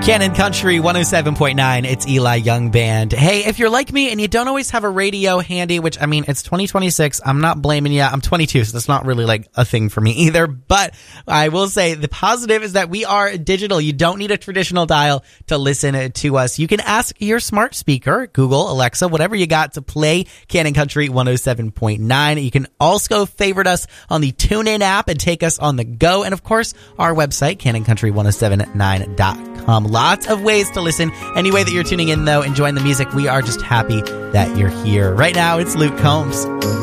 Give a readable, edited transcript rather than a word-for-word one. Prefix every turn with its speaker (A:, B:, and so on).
A: Canon Country 107.9, it's Eli Young Band. Hey, if you're like me and you don't always have a radio handy, which, I mean, it's 2026, I'm not blaming you. I'm 22, so that's not really like a thing for me either. But I will say the positive is that we are digital. You don't need a traditional dial to listen to us. You can ask your smart speaker, Google, Alexa, whatever you got, to play Canon Country 107.9. You can also favorite us on the TuneIn app and take us on the go. And of course, our website, canoncountry1079.com. Lots of ways to listen. Any way that you're tuning in, though, enjoying the music, we are just happy that you're here. Right now, it's Luke Combs.